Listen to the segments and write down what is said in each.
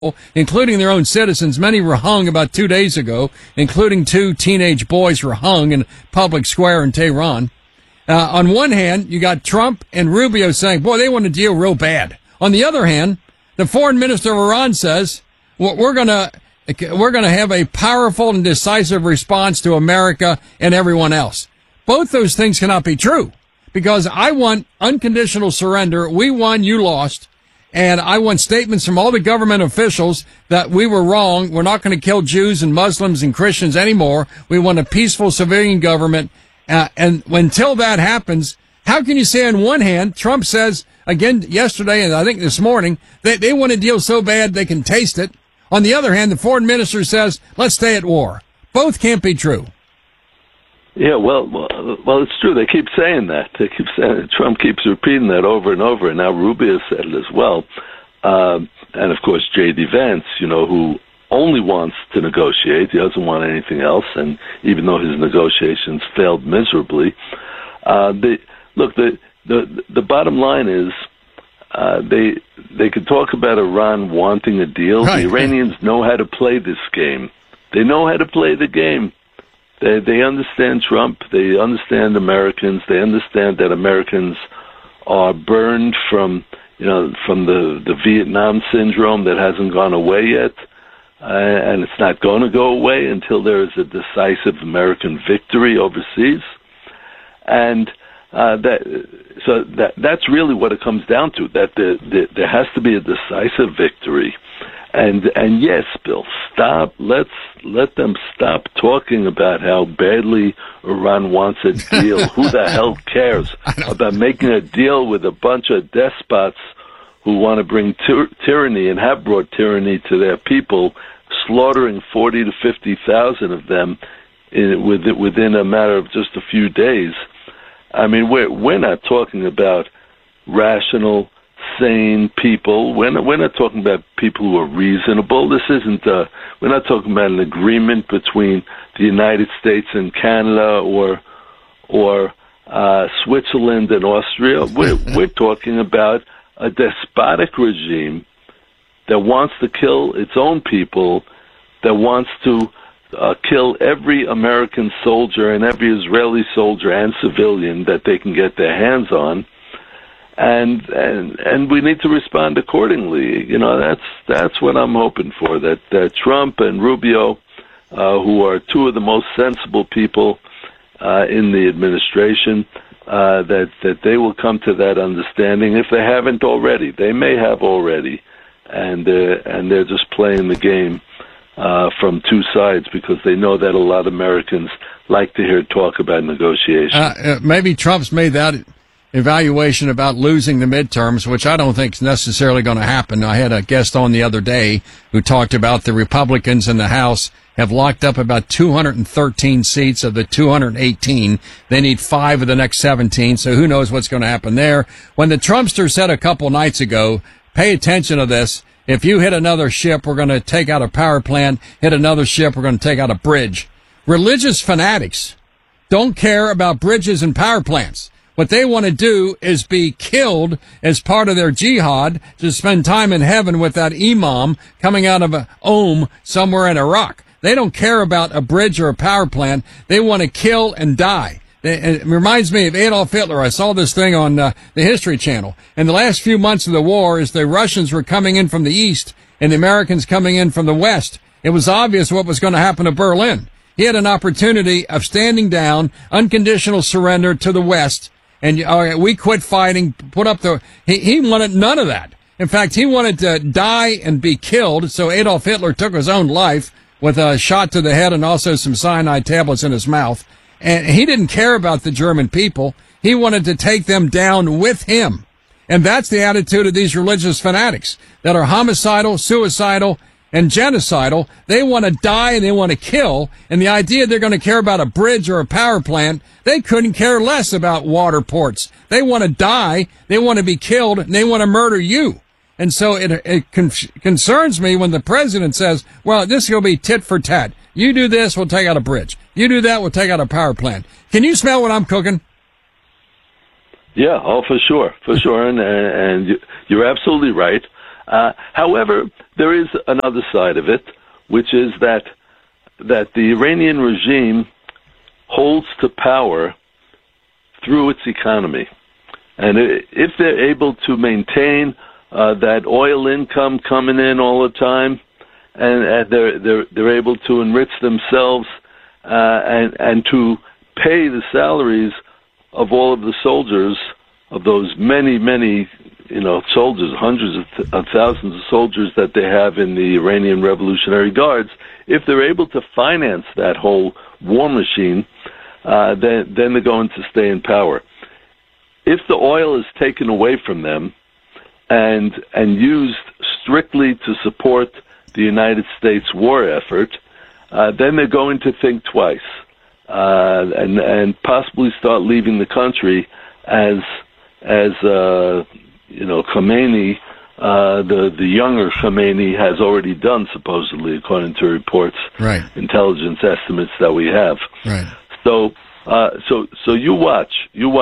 including their own citizens. Many were hung about 2 days ago, including 2 teenage boys were hung in a public square in Tehran. On one hand, you got Trump and Rubio saying, boy, they want to deal real bad. On the other hand, the foreign minister of Iran says, well, we're going to have a powerful and decisive response to America and everyone else. Both those things cannot be true, because I want unconditional surrender. We won, you lost. And I want statements from all the government officials that we were wrong. We're not going to kill Jews and Muslims and Christians anymore. We want a peaceful civilian government. And until that happens, how can you say on one hand, Trump says again yesterday and I think this morning that they want to deal so bad they can taste it. On the other hand, the foreign minister says, let's stay at war. Both can't be true. Yeah, well, it's true. They keep saying that. They keep saying Trump keeps repeating that over and over, and now Rubio said it as well. And of course, J.D. Vance, who only wants to negotiate. He doesn't want anything else, and even though his negotiations failed miserably, the bottom line is they could talk about Iran wanting a deal. Right. The Iranians know how to play this game. They know how to play the game. They understand Trump. They understand Americans. They understand that Americans are burned from the Vietnam syndrome that hasn't gone away yet. And it's not going to go away until there is a decisive American victory overseas. And that's really what it comes down to, that there has to be a decisive victory. And yes, Bill, let them stop talking about how badly Iran wants a deal. Who the hell cares about making a deal with a bunch of despots who want to bring tyranny and have brought tyranny to their people, slaughtering 40 to 50,000 of them within a matter of just a few days. I mean, we're not talking about rational, sane people. We're not talking about people who are reasonable. This isn't. We're not talking about an agreement between the United States and Canada or Switzerland and Austria. We're talking about a despotic regime that wants to kill its own people, that wants to kill every American soldier and every Israeli soldier and civilian that they can get their hands on, and we need to respond accordingly. That's what I'm hoping for. That Trump and Rubio, who are two of the most sensible people in the administration, that they will come to that understanding. If they haven't already, they may have already, and they're just playing the game from two sides because they know that a lot of Americans like to hear talk about negotiation. Maybe Trump's made that evaluation about losing the midterms, which I don't think is necessarily going to happen. I had a guest on the other day who talked about the Republicans in the House have locked up about 213 seats of the 218. They need 5 of the next 17, so who knows what's going to happen there. When the Trumpster said a couple nights ago, pay attention to this, if you hit another ship, we're going to take out a power plant, hit another ship, we're going to take out a bridge. Religious fanatics don't care about bridges and power plants. What they want to do is be killed as part of their jihad to spend time in heaven with that imam coming out of a somewhere in Iraq. They don't care about a bridge or a power plant. They want to kill and die. It reminds me of Adolf Hitler. I saw this thing on the History Channel. In the last few months of the war, as the Russians were coming in from the east and the Americans coming in from the west, it was obvious what was going to happen to Berlin. He had an opportunity of standing down, unconditional surrender to the west, and we quit fighting, put up he wanted none of that. In fact, he wanted to die and be killed, so Adolf Hitler took his own life with a shot to the head and also some cyanide tablets in his mouth. And he didn't care about the German people. He wanted to take them down with him. And that's the attitude of these religious fanatics that are homicidal, suicidal, and genocidal. They want to die and they want to kill. And the idea they're going to care about a bridge or a power plant, they couldn't care less about water ports. They want to die, they want to be killed, and they want to murder you. And so it concerns me when the president says, well, this is going to be tit for tat. You do this, we'll take out a bridge. You do that, we'll take out a power plant. Can you smell what I'm cooking? Yeah, for sure. And you're absolutely right. However, there is another side of it, which is that the Iranian regime holds to power through its economy. And if they're able to maintain that oil income coming in all the time, and they're able to enrich themselves and to pay the salaries of all of the soldiers, of those many soldiers, hundreds of thousands of soldiers that they have in the Iranian Revolutionary Guards, if they're able to finance that whole war machine, then they're going to stay in power. If the oil is taken away from them and used strictly to support the United States war effort, then they're going to think twice and possibly start leaving the country as Khomeini, the younger Khomeini, has already done, supposedly, according to reports, right, intelligence estimates that we have. Right. So you watch.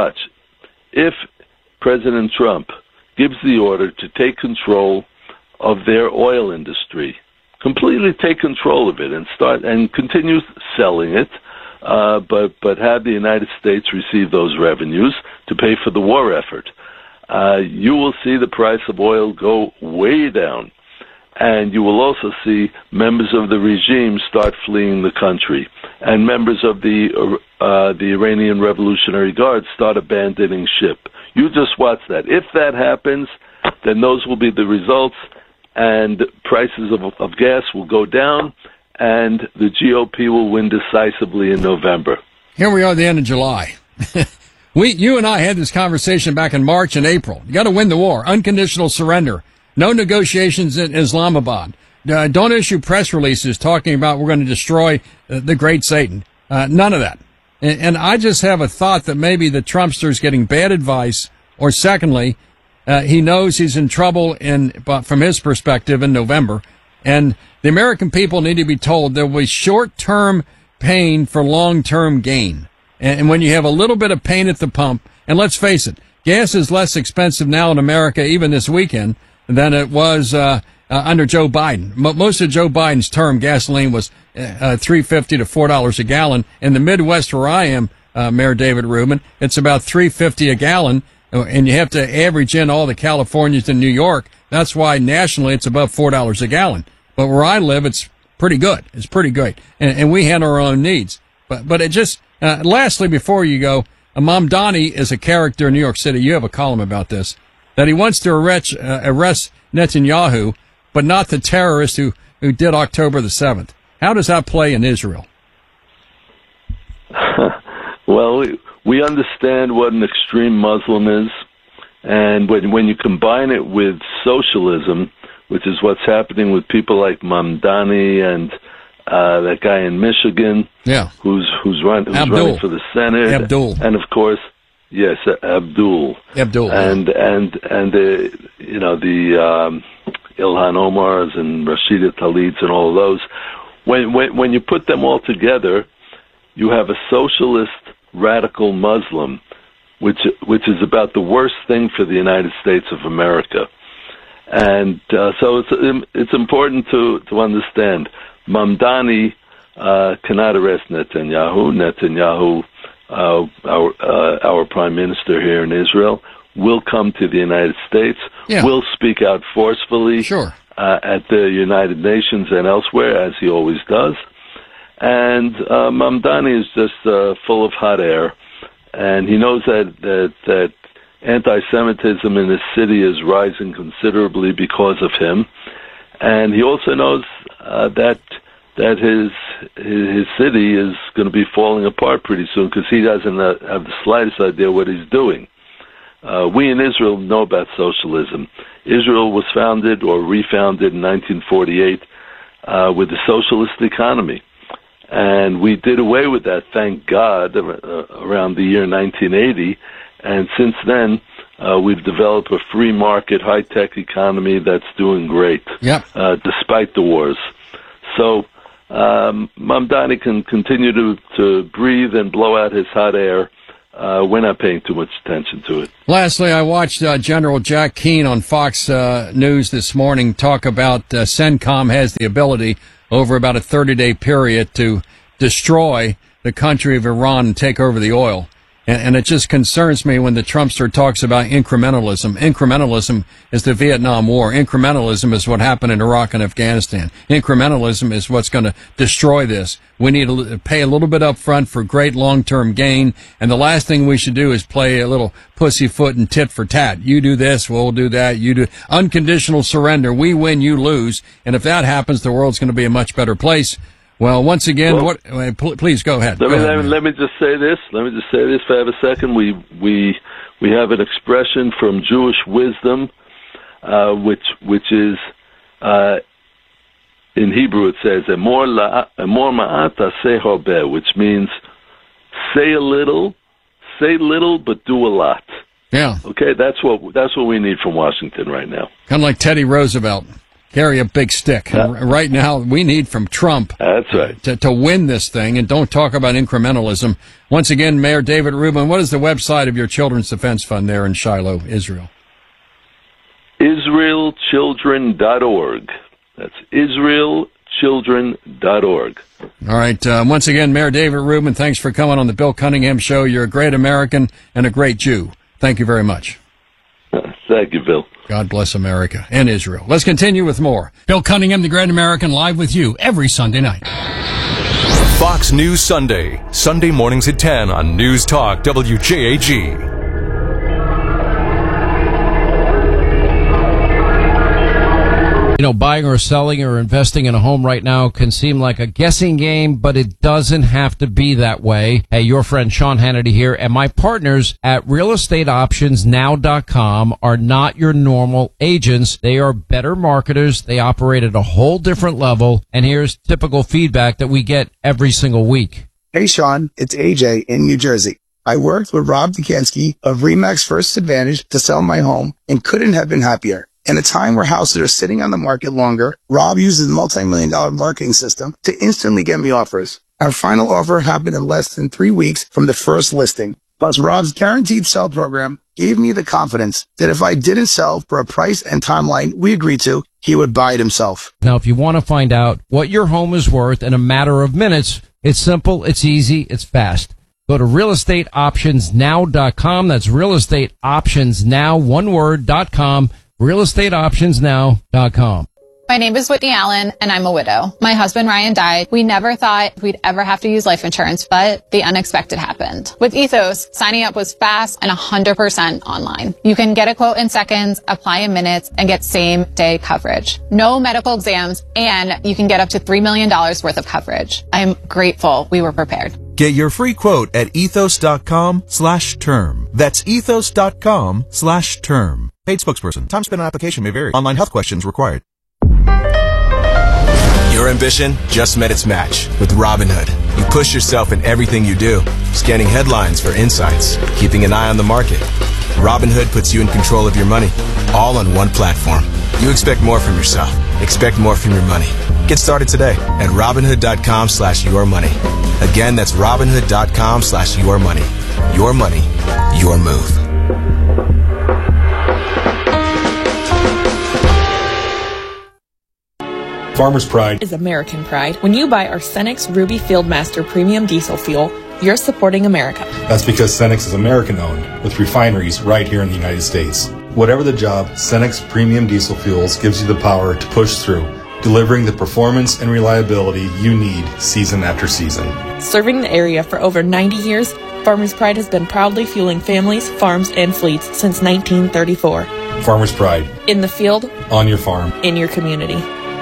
If President Trump gives the order to take control of their oil industry, completely take control of it and continue selling it, but have the United States receive those revenues to pay for the war effort, you will see the price of oil go way down. And you will also see members of the regime start fleeing the country, and members of the Iranian Revolutionary Guard start abandoning ship. You just watch that. If that happens, then those will be the results, and prices of gas will go down, and the GOP will win decisively in November. Here we are at the end of July. You and I had this conversation back in March and April. You got to win the war. Unconditional surrender. No negotiations in Islamabad. Don't issue press releases talking about we're going to destroy the great Satan. None of that. And I just have a thought that maybe the Trumpster's getting bad advice, or secondly, he knows he's in trouble from his perspective in November. And the American people need to be told there will be short-term pain for long-term gain. And when you have a little bit of pain at the pump, and let's face it, gas is less expensive now in America, even this weekend, than it was under Joe Biden. Most of Joe Biden's term, gasoline was $3.50 to $4 a gallon. In the Midwest where I am, Mayor David Rubin, it's about $3.50 a gallon, and you have to average in all the Californians in New York. That's why nationally it's above $4 a gallon. But where I live, it's pretty good. It's pretty great, and we handle our own needs. But it just lastly, before you go, Mamdani is a character in New York City. You have a column about this, that he wants to arrest Netanyahu, but not the terrorist who did October the 7th. How does that play in Israel? Well, we understand what an extreme Muslim is, and when you combine it with socialism, which is what's happening with people like Mamdani and that guy in Michigan, who's running for the Senate, and of course, yes, Abdul, and the Ilhan Omars and Rashida Tlaibs and all of those. When you put them all together, you have a socialist radical Muslim, which is about the worst thing for the United States of America. And so it's important to understand. Mamdani cannot arrest Netanyahu. Netanyahu, our prime minister here in Israel, will come to the United States, will speak out forcefully at the United Nations and elsewhere, as he always does. And Mamdani is just full of hot air, and he knows that anti-Semitism in his city is rising considerably because of him, and he also knows that his city is going to be falling apart pretty soon because he doesn't have the slightest idea what he's doing. We in Israel know about socialism. Israel was founded or refounded in 1948 with a socialist economy. And we did away with that, thank God, around the year 1980. And since then, we've developed a free market, high-tech economy that's doing great, despite the wars. So Mamdani can continue to breathe and blow out his hot air we're not paying too much attention to it. Lastly, I watched General Jack Keane on Fox News this morning talk about CENTCOM has the ability over about a 30-day period to destroy the country of Iran and take over the oil. And it just concerns me when the Trumpster talks about incrementalism. Incrementalism is the Vietnam War. Incrementalism is what happened in Iraq and Afghanistan. Incrementalism is what's going to destroy this. We need to pay a little bit up front for great long-term gain. And the last thing we should do is play a little pussyfoot and tit for tat. You do this, we'll do that. You do unconditional surrender. We win, you lose. And if that happens, the world's going to be a much better place. Well, once again, please go ahead. Let me just say this. If I have a second, we have an expression from Jewish wisdom, which is in Hebrew it says "Emor ma'at aseh harbeh," which means say little, but do a lot. Yeah. Okay, that's what we need from Washington right now. Kind of like Teddy Roosevelt. Carry a big stick. And right now, we need from Trump that's right. to win this thing, and don't talk about incrementalism. Once again, Mayor David Rubin, what is the website of your Children's Defense Fund there in Shiloh, Israel? IsraelChildren.org. That's IsraelChildren.org. All right. Once again, Mayor David Rubin, thanks for coming on the Bill Cunningham Show. You're a great American and a great Jew. Thank you very much. Thank you, Bill. God bless America and Israel. Let's continue with more. Bill Cunningham, the Great American, live with you every Sunday night. Fox News Sunday. Sunday mornings at 10 on News Talk WJAG. You know, buying or selling or investing in a home right now can seem like a guessing game, but it doesn't have to be that way. Hey, your friend Sean Hannity here, and my partners at realestateoptionsnow.com are not your normal agents. They are better marketers. They operate at a whole different level, and here's typical feedback that we get every single week. Hey, Sean, it's AJ in New Jersey. I worked with Rob Dukansky of RE/MAX First Advantage to sell my home and couldn't have been happier. In a time where houses are sitting on the market longer, Rob uses a multi-million-dollar marketing system to instantly get me offers. Our final offer happened in less than 3 weeks from the first listing. Plus, Rob's guaranteed sell program gave me the confidence that if I didn't sell for a price and timeline we agreed to, he would buy it himself. Now, if you want to find out what your home is worth in a matter of minutes, it's simple, it's easy, it's fast. Go to realestateoptionsnow.com. That's realestateoptionsnow, one word.com. realestateoptionsnow.com. My name is Whitney Allen, and I'm a widow. My husband, Ryan, died. We never thought we'd ever have to use life insurance, but the unexpected happened. With Ethos, signing up was fast and 100% online. You can get a quote in seconds, apply in minutes, and get same-day coverage. No medical exams, and you can get up to $3 million worth of coverage. I'm grateful we were prepared. Get your free quote at ethos.com/term. That's ethos.com/term. Paid spokesperson. Time spent on application may vary. Online health questions required. Your ambition just met its match with Robinhood. You push yourself in everything you do, scanning headlines for insights, keeping an eye on the market. Robinhood puts you in control of your money, all on one platform. You expect more from yourself. Expect more from your money. Get started today at Robinhood.com/yourmoney. Again, that's Robinhood.com/yourmoney. Your money, your move. Farmer's Pride is American pride. When you buy our Cenex Ruby Fieldmaster Premium Diesel Fuel, you're supporting America. That's because Cenex is American-owned, with refineries right here in the United States. Whatever the job, Cenex Premium Diesel Fuels gives you the power to push through, delivering the performance and reliability you need season after season. Serving the area for over 90 years, Farmer's Pride has been proudly fueling families, farms, and fleets since 1934. Farmer's Pride. In the field, on your farm, in your community.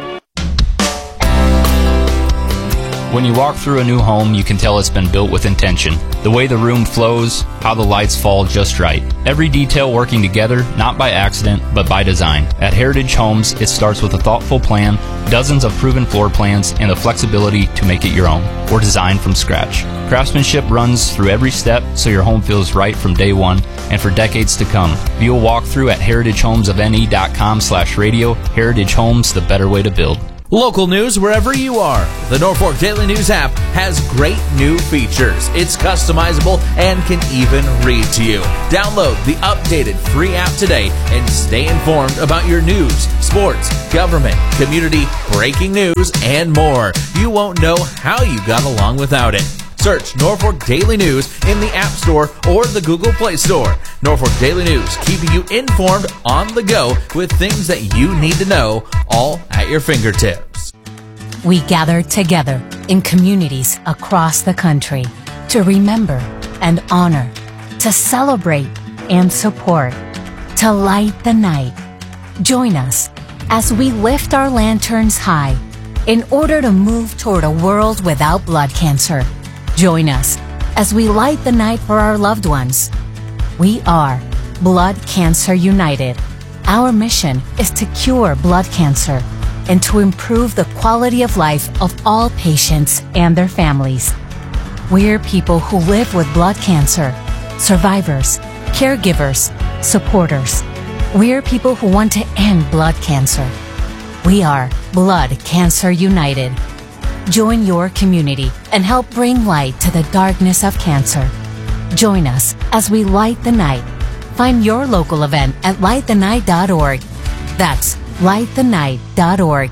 When you walk through a new home, you can tell it's been built with intention. The way the room flows, how the lights fall just right. Every detail working together, not by accident, but by design. At Heritage Homes, it starts with a thoughtful plan, dozens of proven floor plans, and the flexibility to make it your own, or design from scratch. Craftsmanship runs through every step, so your home feels right from day one and for decades to come. View a walkthrough at heritagehomesofne.com/radio. Heritage Homes, the better way to build. Local news wherever you are. The Norfolk Daily News app has great new features. It's customizable and can even read to you. Download the updated free app today and stay informed about your news, sports, government, community, breaking news, and more. You won't know how you got along without it. Search Norfolk Daily News in the App Store or the Google Play Store. Norfolk Daily News, keeping you informed on the go with things that you need to know, all at your fingertips. We gather together in communities across the country to remember and honor, to celebrate and support, to light the night. Join us as we lift our lanterns high in order to move toward a world without blood cancer. Join us as we light the night for our loved ones. We are Blood Cancer United. Our mission is to cure blood cancer and to improve the quality of life of all patients and their families. We're people who live with blood cancer, survivors, caregivers, supporters. We're people who want to end blood cancer. We are Blood Cancer United. Join your community and help bring light to the darkness of cancer. Join us as we light the night. Find your local event at lightthenight.org. That's lightthenight.org.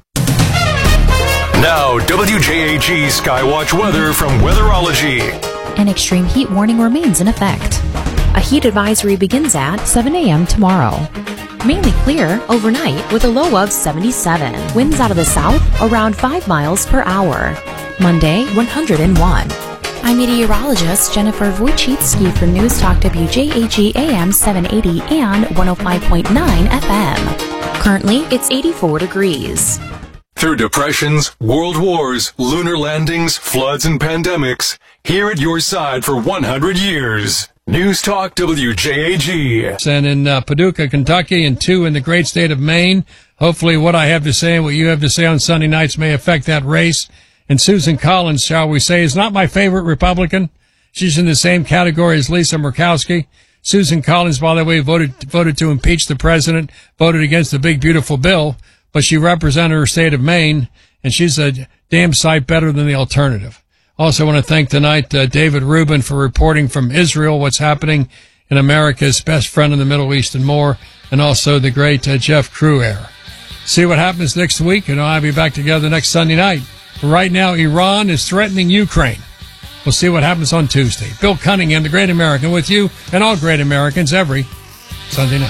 Now, WJAG Skywatch weather from Weatherology. An extreme heat warning remains in effect. A heat advisory begins at 7 a.m. tomorrow. Mainly clear overnight with a low of 77. Winds out of the south around 5 miles per hour. Monday, 101. I'm meteorologist Jennifer Wojcicki for News Talk WJAG AM 780 and 105.9 FM. Currently, it's 84 degrees. Through depressions, world wars, lunar landings, floods, and pandemics, here at your side for 100 years. News Talk WJAG. And in Paducah, Kentucky, and 2 in the great state of Maine. Hopefully what I have to say and what you have to say on Sunday nights may affect that race. And Susan Collins, shall we say, is not my favorite Republican. She's in the same category as Lisa Murkowski. Susan Collins, by the way, voted to impeach the president, voted against the big, beautiful bill, but she represented her state of Maine, and she's a damn sight better than the alternative. Also want to thank tonight David Rubin for reporting from Israel what's happening in America's best friend in the Middle East and more, and also the great Jeff Cruair. See what happens next week, and I'll be back together next Sunday night. But right now, Iran is threatening Ukraine. We'll see what happens on Tuesday. Bill Cunningham, the Great American, with you and all great Americans every Sunday night.